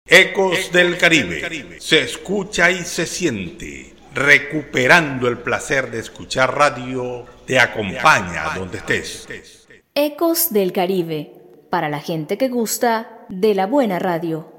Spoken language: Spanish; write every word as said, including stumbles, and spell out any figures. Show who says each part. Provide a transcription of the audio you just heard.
Speaker 1: Ecos del Caribe. Se escucha y se siente. Recuperando el placer de escuchar radio, te acompaña donde estés.
Speaker 2: Ecos del Caribe. Para la gente que gusta de la buena radio.